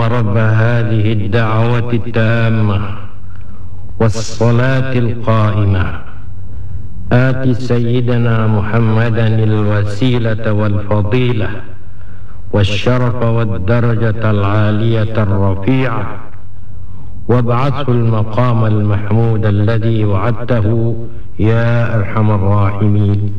رب هذه الدعوة التامة والصلاة القائمة آت سيدنا محمدا الوسيلة والفضيلة والشرف والدرجة العالية الرفيعة وابعثه المقام المحمود الذي وعدته يا أرحم الراحمين.